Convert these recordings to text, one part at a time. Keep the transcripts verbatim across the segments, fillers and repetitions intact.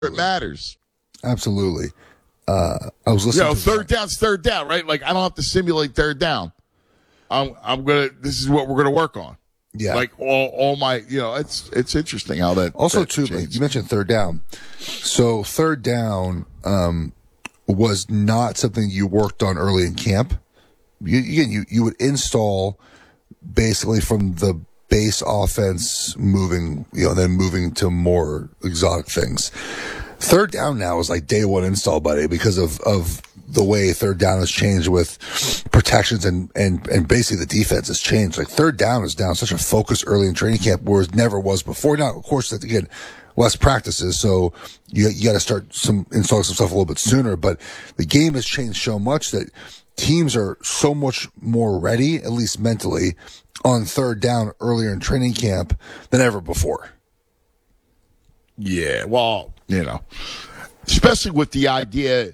it matters. Absolutely. Uh, I was listening. You know, to third down's third down, right? Like I don't have to simulate third down. I'm I'm gonna. This is what we're gonna work on. Yeah. Like all all my. You know, it's it's interesting how that. Also, that too, changed. you mentioned third down. So third down um, was not something you worked on early in camp. You, again, you you would install basically from the base offense, moving, you know, then moving to more exotic things. Third down now is like day one install, buddy, because of, of the way third down has changed with protections and, and, and basically the defense has changed. Like third down is now such a focus early in training camp where it never was before. Now, of course, that again, less practices, so you, you got to start some installing some stuff a little bit sooner. But the game has changed so much that teams are so much more ready, at least mentally, on third down earlier in training camp than ever before. Yeah, well, you know, especially with the idea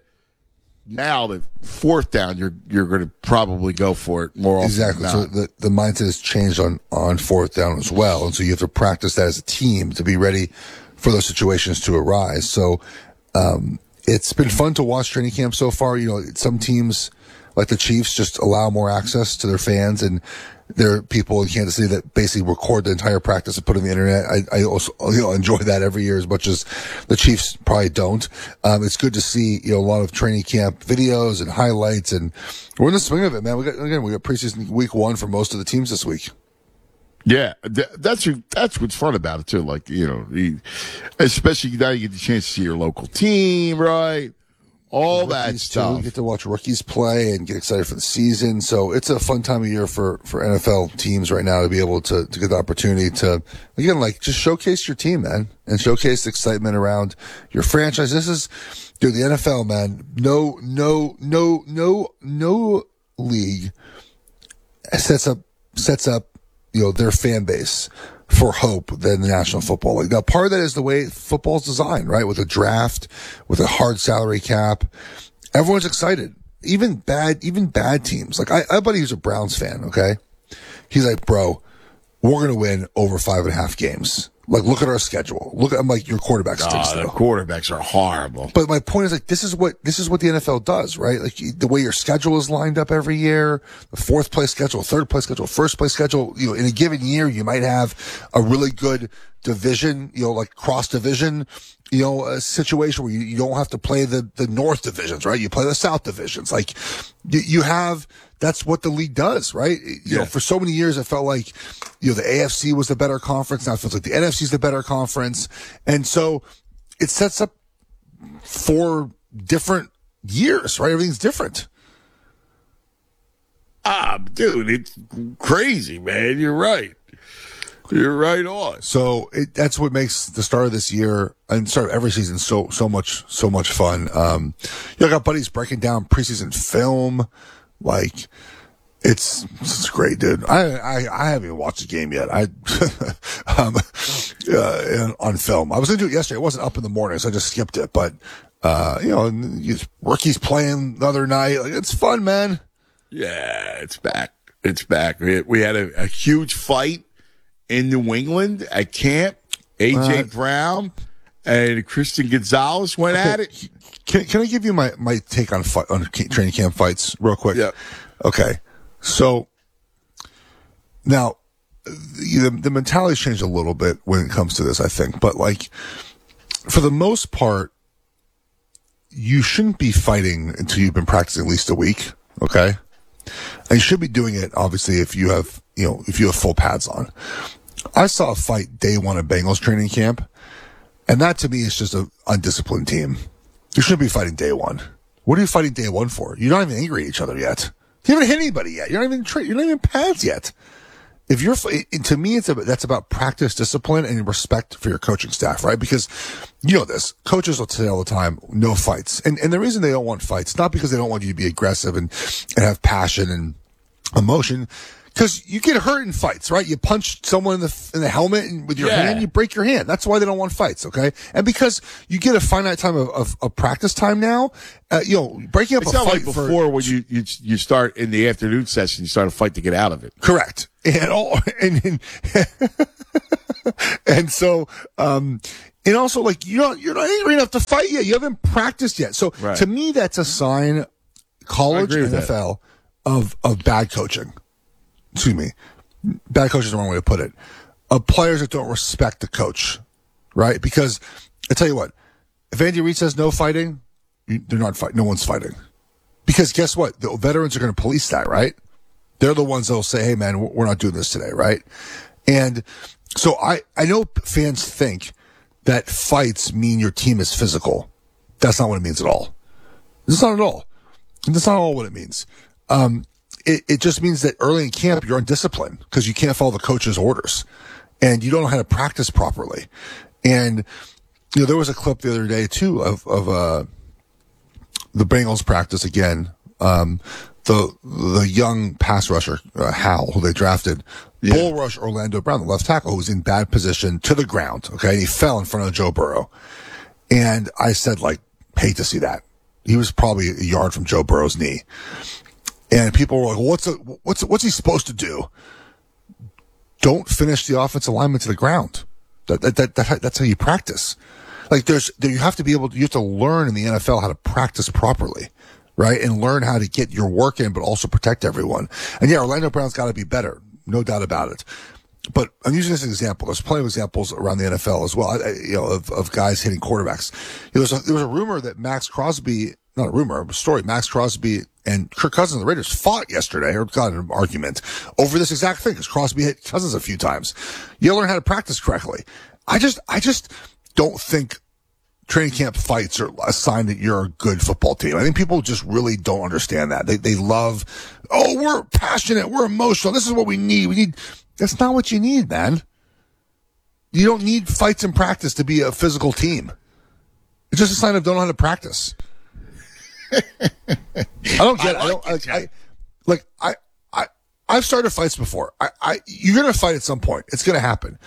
now that fourth down, you're you're going to probably go for it more often. Exactly. Than So not. the, the mindset has changed on, on fourth down as well. And so you have to practice that as a team to be ready for those situations to arise. So um, it's been fun to watch training camp so far. You know, some teams like the Chiefs just allow more access to their fans, and there are people in Kansas City that basically record the entire practice and put it on the internet. I, I also, you know, enjoy that every year as much as the Chiefs probably don't. Um, it's good to see, you know, a lot of training camp videos and highlights, and we're in the swing of it, man. We got, again, we got preseason week one for most of the teams this week. Yeah, th- that's that's what's fun about it too. Like, you know, the, especially now you get the chance to see your local team, right? All that Rookies, too. stuff. You get to watch rookies play and get excited for the season. So it's a fun time of year for, for N F L teams right now to be able to, to get the opportunity to, again, like just showcase your team, man, and showcase the excitement around your franchise. This is, dude, the N F L, man, no, no, no, no, no league sets up, sets up, you know, their fan base for hope than the National Football League. Now, part of that is the way football's designed, right? With a draft, with a hard salary cap. Everyone's excited. Even bad, even bad teams. Like, I, I have a buddy who's a Browns fan, okay? He's like, bro, we're going to win over five and a half games. Like, look at our schedule. Look at, I'm like, your quarterback stinks, Oh, the though. quarterbacks are horrible. But my point is, like, this is what, this is what the N F L does, right? Like, the way your schedule is lined up every year, the fourth place schedule, third place schedule, first place schedule, you know, in a given year, you might have a really good division, you know, like cross division, you know, a situation where you, you don't have to play the, the North divisions, right? You play the South divisions. Like, you, you have, that's what the league does, right? You Yeah. know, for so many years, it felt like, you know, the A F C was the better conference. Now it feels like the N F C is the better conference. And so it sets up for different years, right? Everything's different. Ah, dude, it's crazy, man. You're right. You're right on. So it, that's what makes the start of this year and start of every season so, so much, so much fun. Um, you know, I got buddies breaking down preseason film. Like, it's, it's great, dude. I, I, I haven't even watched the game yet. I, um, uh, on film. I was going to do it yesterday. It wasn't up in the morning, so I just skipped it. But, uh, you know, rookies playing the other night. Like, it's fun, man. Yeah, it's back. It's back. We had, we had a, a huge fight in New England at camp. A J Uh, Brown and Christian Gonzalez went at it. Can, can I give you my, my take on fight, on training camp fights real quick? Yeah. Okay. So now the, the mentality's changed a little bit when it comes to this, I think, but like for the most part, you shouldn't be fighting until you've been practicing at least a week. Okay. And you should be doing it, obviously, if you have, you know, if you have full pads on. I saw a fight day one of Bengals training camp, and that to me is just an undisciplined team. You shouldn't be fighting day one. What are you fighting day one for? You're not even angry at each other yet. You haven't hit anybody yet. You're not even tra- you're not even pads yet. If you're, to me, it's about, that's about practice, discipline, and respect for your coaching staff, right? Because you know this, coaches will say all the time, no fights, and and the reason they don't want fights, not because they don't want you to be aggressive and and have passion and emotion, because you get hurt in fights, right? You punch someone in the in the helmet and with your Yeah. hand, you break your hand. That's why they don't want fights, okay? And because you get a finite time of of, of practice time now, uh, you know, breaking up It's a not fight like for before when you, you you start in the afternoon session, you start a fight to get out of it. correct. And all, and, and, and so, um, And also, like, you're not, you're not angry enough to fight yet. You haven't practiced yet. So Right. to me, that's a sign, college, agree with N F L, of, of bad coaching. Excuse me. Bad coaching is the wrong way to put it. Of players that don't respect the coach, right? Because I tell you what, if Andy Reid says no fighting, you, they're not fighting. No one's fighting. Because guess what? The veterans are going to police that, right? They're the ones that'll say, hey, man, we're not doing this today, right? And so I, I know fans think that fights mean your team is physical. That's not what it means at all. It's not at all. That's not at all what it means. Um, it, it just means that early in camp, you're undisciplined because you can't follow the coach's orders and you don't know how to practice properly. And, you know, there was a clip the other day too of, of, uh, the Bengals practice again. Um, the, the young pass rusher, uh, Hal, who they drafted, yeah. bull rush Orlando Brown, the left tackle, who was in bad position to the ground. Okay. And he fell in front of Joe Burrow. And I said, like, hate to see that. He was probably a yard from Joe Burrow's knee. And people were like, what's, a, what's, what's he supposed to do? Don't finish the offensive lineman to the ground. That, that, that, that that's how you practice. Like there's, there, you have to be able to, you have to learn in the N F L how to practice properly, right? And learn how to get your work in, but also protect everyone. And yeah, Orlando Brown's got to be better. No doubt about it. But I'm using this as an example. There's plenty of examples around the N F L as well, I, you know, of, of guys hitting quarterbacks. There was a, there was a rumor that Max Crosby, not a rumor, a story, Max Crosby and Kirk Cousins of the Raiders fought yesterday or got in an argument over this exact thing because Crosby hit Cousins a few times. You gotta learn how to practice correctly. I just, I just don't think training camp fights are a sign that you're a good football team. I think people just really don't understand that. They, they love, oh, we're passionate, we're emotional, this is what we need. We need, that's not what you need, man. You don't need fights in practice to be a physical team. It's just a sign of don't know how to practice. I don't get I, like it. I don't, I, I, like, I, I, I've started fights before. I, I, you're going to fight at some point. It's going to happen.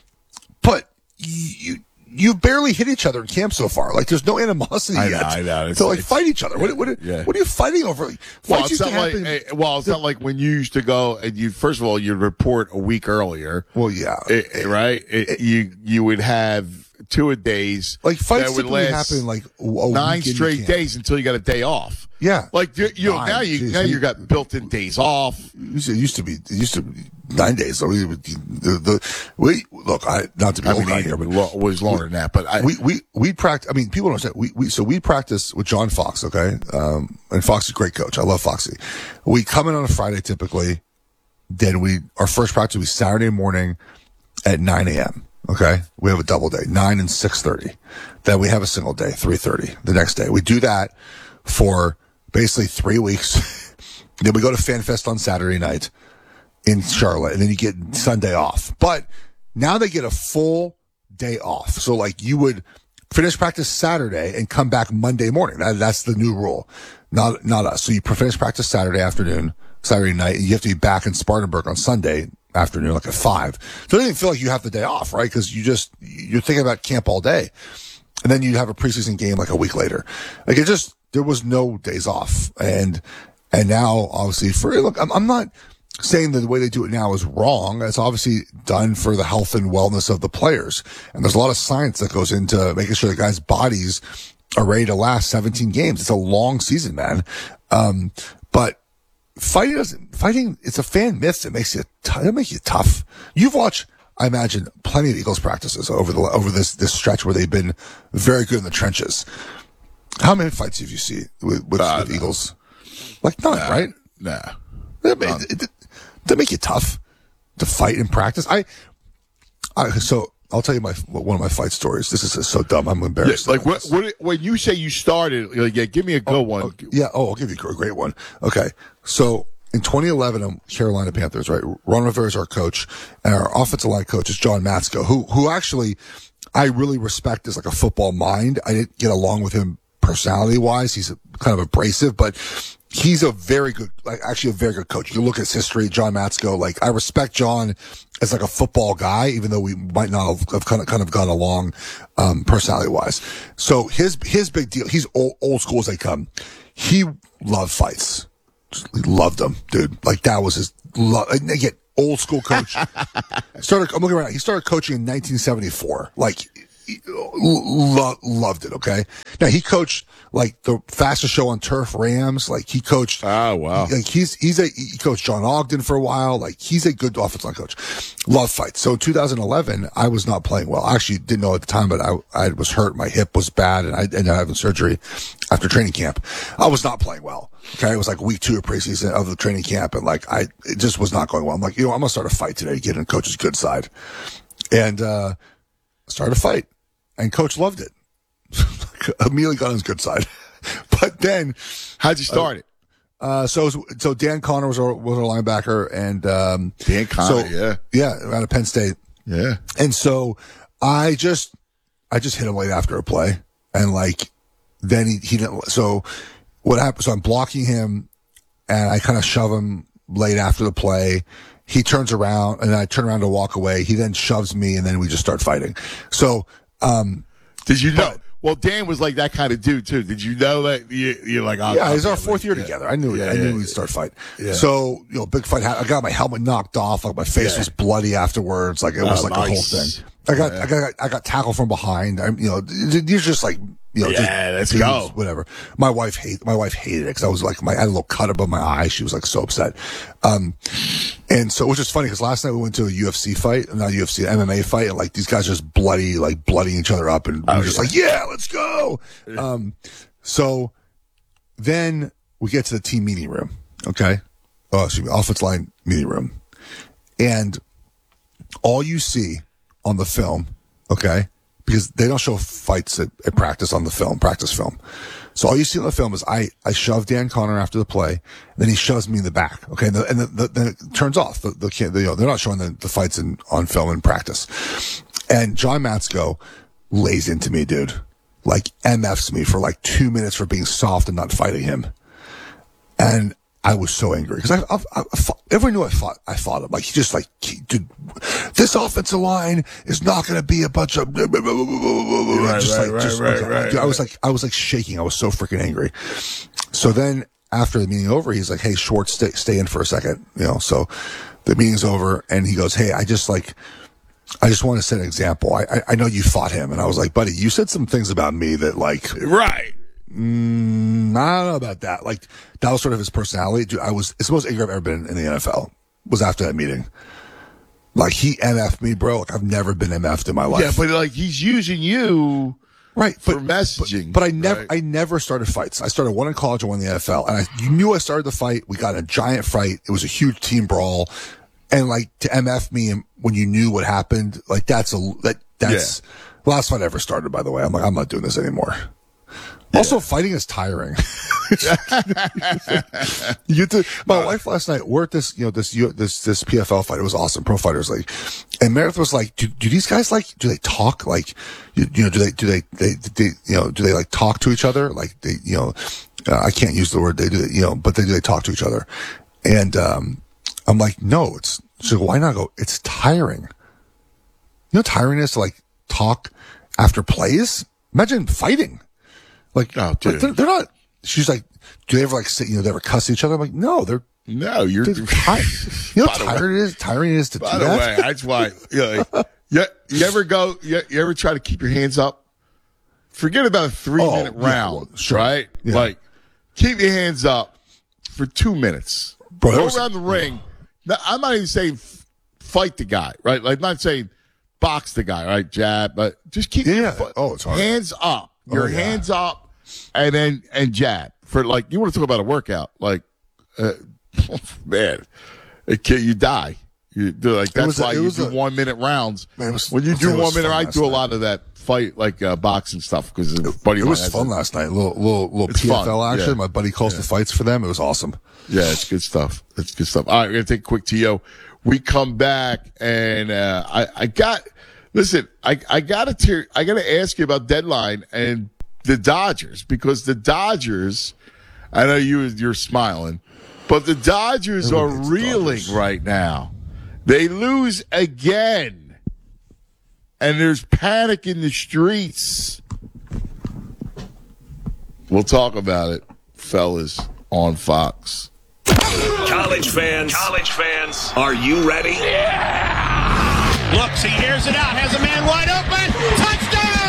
But you, you barely hit each other in camp so far. Like, there's no animosity I know, yet. I know. It's, to, like, it's, fight each other. What, what, yeah. what are you fighting over? Well, it's not like, hey, well, it's the, not like when you used to go and you, first of all, you'd report a week earlier. Well, yeah. It, it, right? It, it, you, you would have two a days. Like, fights that would typically last happen, like, a nine week straight days until you got a day off. Yeah. Like, you, you know, Nine. now you, Jeez, now we, you got built-in days off. It used to be, it used to be nine days. So we, the, the, we, look, I, not to be I old mean, guy it here, but lo- was longer than that, but I, we, we, we practice, I mean, people don't understand, we, we, so we practice with John Fox, okay? Um, and Fox is a great coach. I love Foxy. We come in on a Friday typically. Then we, our first practice will be Saturday morning at nine a.m. Okay. We have a double day, nine and six thirty. Then we have a single day, three thirty the next day. We do that for basically three weeks. Then we go to FanFest on Saturday night in Charlotte, and then you get Sunday off. But now they get a full day off. So like you would finish practice Saturday and come back Monday morning. That, that's the new rule. Not, not us. So you finish practice Saturday afternoon, Saturday night, and you have to be back in Spartanburg on Sunday afternoon, like at five. So it doesn't even feel like you have the day off, right? Cause you just, you're thinking about camp all day. And then you have a preseason game like a week later. Like it just, there was no days off. And, and now obviously for, look, I'm, I'm not saying that the way they do it now is wrong. It's obviously done for the health and wellness of the players. And there's a lot of science that goes into making sure the guys' bodies are ready to last seventeen games. It's a long season, man. Um, but fighting doesn't, fighting, it's a fan myth that makes you, t- that makes you tough. You've watched, I imagine, plenty of Eagles practices over the, over this, this stretch where they've been very good in the trenches. How many fights have you seen with, with, uh, with no. Eagles? Like none, nah, right? Nah. It, it, it, it, that make you tough to fight in practice. I, I, so I'll tell you my, one of my fight stories. This is so dumb. I'm embarrassed. Yeah, like what, what, when you say you started, like, yeah, give me a good oh, one. Oh, yeah. Oh, I'll give you a great one. Okay. So in twenty eleven, I'm Carolina Panthers, right? Ron Rivera is our coach, and our offensive line coach is John Matsko, who, who actually I really respect as like a football mind. I didn't get along with him personality wise. He's a, kind of abrasive, but he's a very good, like actually a very good coach. You look at his history, John Matsko, like I respect John as like a football guy, even though we might not have, have kind of, kind of gone along, um, personality wise. So his, his big deal, he's old, old school as they come. He loved fights. He loved them, dude. Like that was his love. Again, old school coach. started, I'm looking right now. He started coaching in nineteen seventy-four. Like lo- loved it. Okay. Now he coached like the fastest show on turf, Rams. Like he coached. Oh, wow. Like he's, he's a, he coached John Ogden for a while. Like he's a good offensive line coach. Love fights. So in two thousand eleven, I was not playing well. I actually didn't know at the time, but I, I was hurt. My hip was bad and I ended up having surgery after training camp. I was not playing well. Okay. It was like week two of preseason of the training camp. And like, I, it just was not going well. I'm like, you know, I'm going to start a fight today, get in coach's good side. And, uh, started a fight. And coach loved it. Immediately got on his good side. But then, how'd you start uh, it? Uh, so, so Dan Connor was our, was our linebacker, and um, Dan Connor, so, yeah, yeah, out of Penn State, yeah. And so I just, I just hit him late after a play, and like, then he he didn't. So what happened? So I'm blocking him, and I kind of shove him late after the play. He turns around, and I turn around to walk away. He then shoves me, and then we just start fighting. So, um, did you know? But, well, Dan was like that kind of dude too. Did you know that? You, you're like, oh, yeah, oh, it's our man, fourth year yeah. together. I knew it. Yeah, I knew yeah, we'd start fight. Yeah. So, you know, big fight. I got my helmet knocked off. Like my face Yeah. was bloody afterwards. Like it was Oh, like a whole nice. thing. I got, Yeah. I got, I got tackled from behind. I'm, you know, these are just like, you know, Yeah, just let's go. Whatever. My wife hate, my wife hated it because I was like, my, I had a little cut above my eye. She was like so upset. Um, and so it was just funny because last night we went to a U F C fight, not U F C, an M M A fight, and like these guys just bloody, like bloodying each other up, and we Oh, were just yeah. like, yeah, let's go. Um, so then we get to the team meeting room. Okay. Oh, excuse me, offense line meeting room. And all you see on the film, okay, because they don't show fights at, at practice on the film, practice film. So all you see on the film is I, I shove Dan Connor after the play, and then he shoves me in the back. Okay. And, the, and the, the, then it turns off. The, the, the, you know, they're not showing the, the fights in, on film in practice. And John Matsko lays into me, dude. Like M Fs me for like two minutes for being soft and not fighting him. And I was so angry because I, I, I, I fought, everyone knew I fought. I fought him. Like he just like, he, dude, this offensive line is not going to be a bunch of. Right, just right, like, right, just, right, like, right, dude, I was right. like, I was like shaking. I was so freaking angry. So then after the meeting over, he's like, "Hey, Schwartz, stay, stay in for a second." You know. So the meeting's over, and he goes, "Hey, I just like." I just want to set an example. I, I I know you fought him, and I was like, buddy, you said some things about me that like, Right. mm, I don't know about that. Like that was sort of his personality. Dude, I was it's the most angry I've ever been in the N F L. Was after that meeting. Like he M F'd me, bro. Like I've never been M F'd in my life. Yeah, but like he's using you right for but, messaging. But, but I never right? I never started fights. I started one in college and one in the N F L, and I you knew I started the fight. We got in a giant fight. It was a huge team brawl. And like to M F me when you knew what happened, like that's a that that's Yeah. the last fight I ever started. By the way, I'm like I'm not doing this anymore. Also, fighting is tiring. you get to, my wife last night. We're at this, you know, this this this P F L fight. It was awesome, Pro Fighters League. And Meredith was like, "Do, do these guys like? Do they talk? Like, you, you know, do they do they, they they you know do they like talk to each other? Like they you know, uh, I can't use the word they do, you know, but they do they talk to each other?" And um. I'm like, no, it's, so why not go? It's tiring. You know, how tiring it is to like talk after plays. Imagine fighting. Like, Oh, like dude. they're, they're not, she's like, do they ever like sit, you know, they ever cuss each other? I'm like, no, they're, No, you're. they're tired. You know By how the tired it is, tiring it is to By do the that? way, that's why. You, know, you, you ever go? You, you ever try to keep your hands up? Forget about a three Oh, minute yeah, round, well, sure. right? Yeah. Like, keep your hands up for two minutes. Bro, that Go was- around the ring. Now, I'm not even saying f- fight the guy, right? Like, I'm not saying box the guy, right? Jab, but just keep Yeah. your foot, Oh, it's hard. hands up. Your Oh, yeah. hands up, and then and jab for like. You want to talk about a workout? Like, uh, man, it can, you die. You do like that's was a- why it you was do a- one minute rounds. Man, it was- when you I'll tell do you, it one was minute, fun I last do a night. lot of that fight like uh, boxing stuff because a buddy. It of mine was has fun a- last night. Little, little, little It's P F L fun, action. yeah. My buddy calls the fights for them. It was awesome. Yeah, it's good stuff. It's good stuff. All right, we're gonna take a quick T O. We come back and uh, I, I got listen. I I gotta tear, I gotta ask you about deadline and the Dodgers because the Dodgers. I know you you're smiling, but the Dodgers are Everyone hates reeling Dodgers. right now. They lose again, and there's panic in the streets. We'll talk about it, fellas, on Fox. College fans, college fans, are you ready? Looks, he airs it out, has a man wide open. Touchdown!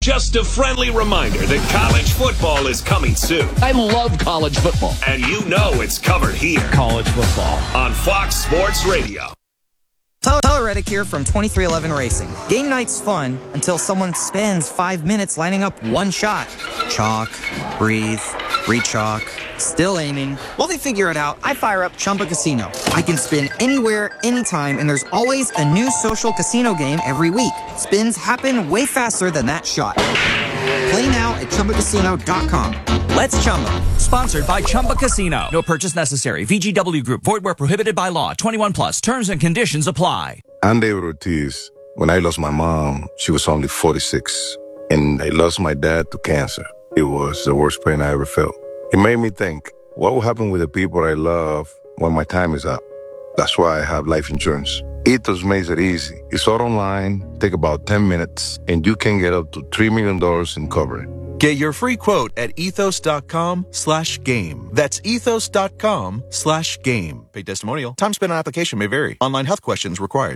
Just a friendly reminder that college football is coming soon. I love college football. And you know it's covered here. College football. On Fox Sports Radio. Tyler Reddick here from twenty-three eleven Racing. Game night's fun until someone spends five minutes lining up one shot. Chalk, breathe, re-chalk, still aiming. While they figure it out, I fire up Chumba Casino. I can spin anywhere, anytime, and there's always a new social casino game every week. Spins happen way faster than that shot. Play now at Chumba Casino dot com. Let's Chumba. Sponsored by Chumba Casino. No purchase necessary. V G W Group. Void where prohibited by law. twenty-one plus. Terms and conditions apply. I'm David Ortiz. When I lost my mom, she was only forty-six. And I lost my dad to cancer. It was the worst pain I ever felt. It made me think, what will happen with the people I love when my time is up? That's why I have life insurance. Ethos makes it easy. It's all online, take about ten minutes, and you can get up to three million dollars in coverage. Get your free quote at ethos.com slash game. That's ethos.com slash game. Paid testimonial. Time spent on application may vary. Online health questions required.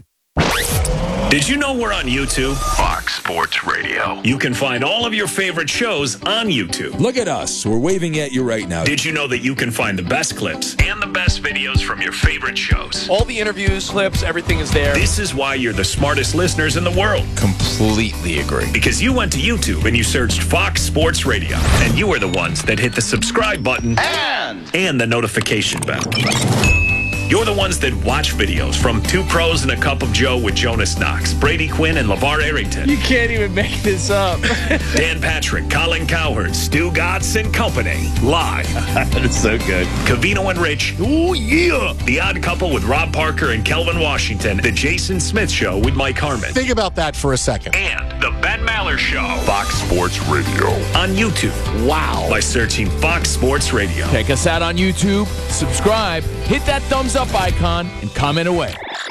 Did you know we're on YouTube? Fox Sports Radio. You can find all of your favorite shows on YouTube. Look at us. We're waving at you right now. Did you know that you can find the best clips and the best videos from your favorite shows? All the interviews, clips, everything is there. This is why you're the smartest listeners in the world. Completely agree. Because you went to YouTube and you searched Fox Sports Radio. And you are the ones that hit the subscribe button and, and the notification bell. You're the ones that watch videos from Two Pros and a Cup of Joe with Jonas Knox, Brady Quinn, and LeVar Arrington. You can't even make this up. Dan Patrick, Colin Cowherd, Stu Gatz and Company. Live. That's so good. Covino and Rich. Oh, yeah. The Odd Couple with Rob Parker and Kelvin Washington. The Jason Smith Show with Mike Harmon. Think about that for a second. And The Ben Maller Show. Fox Sports Radio. On YouTube. Wow. By searching Fox Sports Radio. Check us out on YouTube. Subscribe. Hit that thumbs up icon and comment away.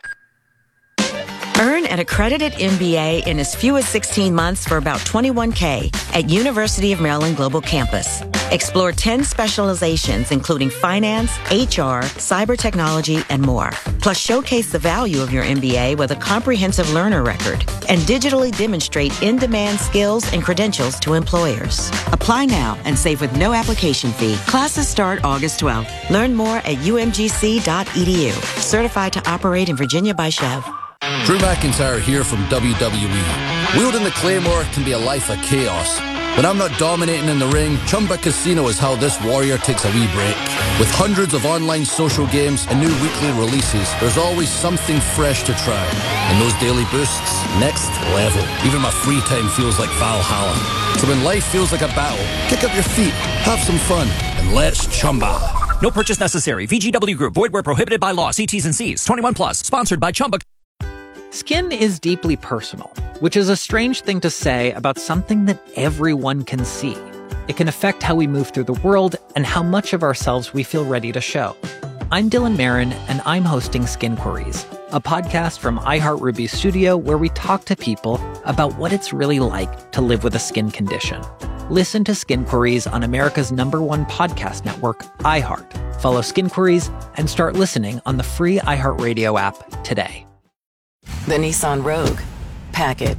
Earn an accredited M B A in as few as sixteen months for about twenty-one K at University of Maryland Global Campus. Explore ten specializations, including finance, H R, cyber technology, and more. Plus, showcase the value of your M B A with a comprehensive learner record and digitally demonstrate in-demand skills and credentials to employers. Apply now and save with no application fee. Classes start August twelfth. Learn more at u m g c dot e d u. Certified to operate in Virginia by Chev. Drew McIntyre here from W W E. Wielding the Claymore can be a life of chaos. When I'm not dominating in the ring, Chumba Casino is how this warrior takes a wee break. With hundreds of online social games and new weekly releases, there's always something fresh to try. And those daily boosts, next level. Even my free time feels like Valhalla. So when life feels like a battle, kick up your feet, have some fun, and let's Chumba. No purchase necessary. V G W Group. Void where prohibited by law. See T's and C's. twenty-one plus. Sponsored by Chumba. Skin is deeply personal, which is a strange thing to say about something that everyone can see. It can affect how we move through the world and how much of ourselves we feel ready to show. I'm Dylan Marin, and I'm hosting Skin Queries, a podcast from iHeartRuby's studio where we talk to people about what it's really like to live with a skin condition. Listen to Skin Queries on America's number one podcast network, iHeart. Follow Skin Queries and start listening on the free iHeartRadio app today. The Nissan Rogue. Pack it.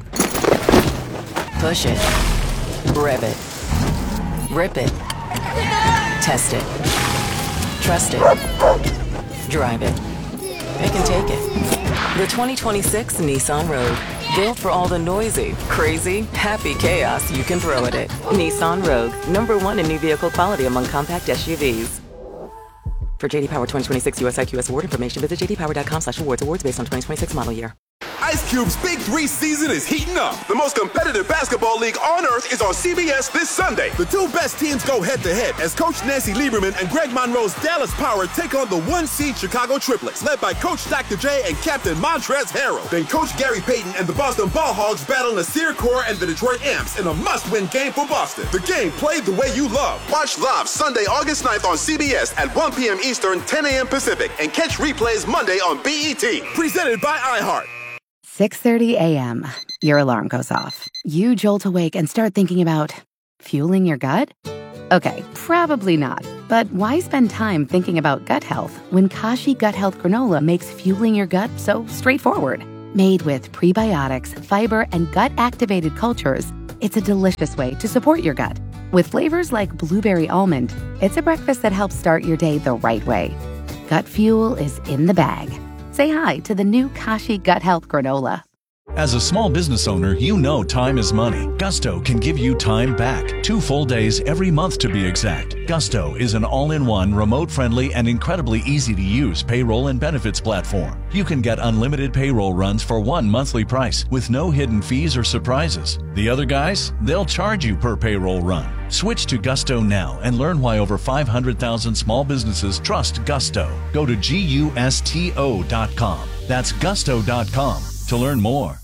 Push it. Rev it. Rip it. Test it. Trust it. Drive it. Pick and take it. The twenty twenty-six Nissan Rogue. Built for all the noisy, crazy, happy chaos you can throw at it. Nissan Rogue. Number one in new vehicle quality among compact S U Vs. For J D Power twenty twenty-six U S I Q S award information, visit j d power dot com slash awards. Awards based on twenty twenty-six model year. Ice Cube's Big Three season is heating up. The most competitive basketball league on earth is on C B S this Sunday. The two best teams go head-to-head as Coach Nancy Lieberman and Greg Monroe's Dallas Power take on the one-seed Chicago Triplets, led by Coach Doctor J and Captain Montrezl Harrell. Then Coach Gary Payton and the Boston Ball Hogs battle Nasir Kaur and the Detroit Amps in a must-win game for Boston. The game played the way you love. Watch live Sunday, August ninth on C B S at one p.m. Eastern, ten a.m. Pacific, and catch replays Monday on B E T. Presented by iHeart. six thirty a.m. Your alarm goes off. You jolt awake and start thinking about fueling your gut? Okay, probably not. But why spend time thinking about gut health when Kashi Gut Health Granola makes fueling your gut so straightforward? Made with prebiotics, fiber, and gut-activated cultures, It's a delicious way to support your gut. With flavors like blueberry almond, it's a breakfast that helps start your day the right way. Gut Fuel is in the bag. Say hi to the new Kashi Gut Health Granola. As a small business owner, you know time is money. Gusto can give you time back. Two full days every month to be exact. Gusto is an all-in-one, remote-friendly, and incredibly easy-to-use payroll and benefits platform. You can get unlimited payroll runs for one monthly price with no hidden fees or surprises. The other guys, they'll charge you per payroll run. Switch to Gusto now and learn why over five hundred thousand small businesses trust Gusto. Go to gusto dot com. That's gusto dot com to learn more.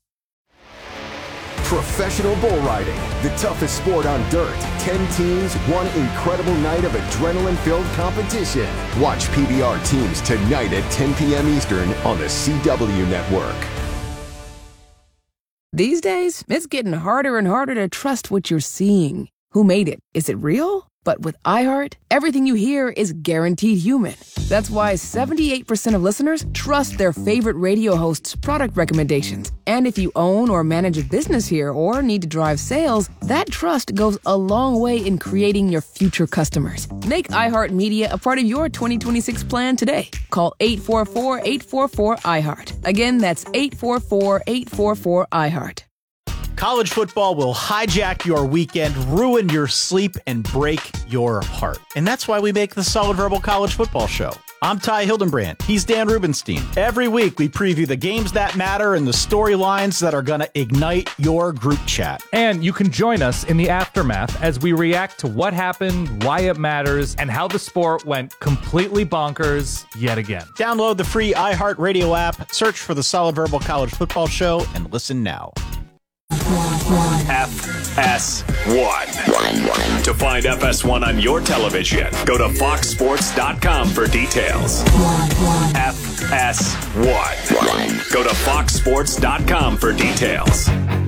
Professional bull riding, the toughest sport on dirt. Ten teams, one incredible night of adrenaline-filled competition. Watch P B R teams tonight at ten p.m. Eastern on the C W Network. These days, it's getting harder and harder to trust what you're seeing. Who made it? Is it real? But with iHeart, everything you hear is guaranteed human. That's why seventy-eight percent of listeners trust their favorite radio hosts' product recommendations. And if you own or manage a business here or need to drive sales, that trust goes a long way in creating your future customers. Make iHeart Media a part of your twenty twenty-six plan today. Call eight four four, eight four four, iHeart. Again, that's eight four four, eight four four, iHeart. College football will hijack your weekend, ruin your sleep, and break your heart. And that's why we make the Solid Verbal College Football Show. I'm Ty Hildenbrand. He's Dan Rubenstein. Every week, we preview the games that matter and the storylines that are going to ignite your group chat. And you can join us in the aftermath as we react to what happened, why it matters, and how the sport went completely bonkers yet again. Download the free iHeartRadio app, search for the Solid Verbal College Football Show, and listen now. F S one. To find F S one on your television, go to fox sports dot com for details. F S one. Go to fox sports dot com for details.